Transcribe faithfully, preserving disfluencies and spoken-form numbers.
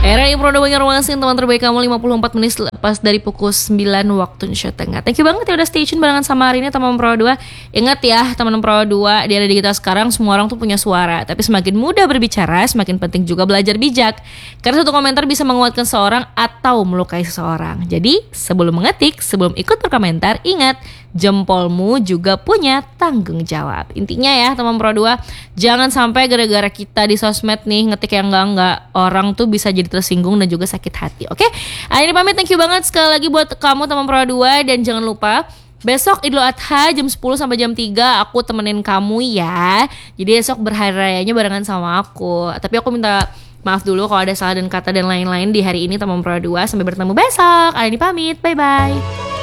Era ini Pro Banjarmasin, teman terbaik kamu lima puluh empat menit lepas dari pukul sembilan waktu Indonesia Tengah. Thank you banget ya udah stay tune barengan sama hari ini teman Pro dua. Ingat ya teman Pro dua, di era digital sekarang semua orang tuh punya suara. Tapi semakin mudah berbicara, semakin penting juga belajar bijak. Karena satu komentar bisa menguatkan seorang atau melukai seseorang. Jadi sebelum mengetik, sebelum ikut berkomentar, ingat jempolmu juga punya tanggung jawab. Intinya ya teman Pro dua, jangan sampai gara-gara kita di sosmed nih ngetik yang enggak-enggak, orang tuh bisa jadi tersinggung dan juga sakit hati. Oke, okay? Ini pamit, thank you banget sekali lagi buat kamu teman Pro dua. Dan jangan lupa besok Idul Adha jam sepuluh sampai jam tiga aku temenin kamu ya. Jadi besok berhari rayanya barengan sama aku. Tapi aku minta maaf dulu kalau ada salah dan kata dan lain-lain di hari ini teman Pro dua. Sampai bertemu besok. Ini pamit, bye-bye.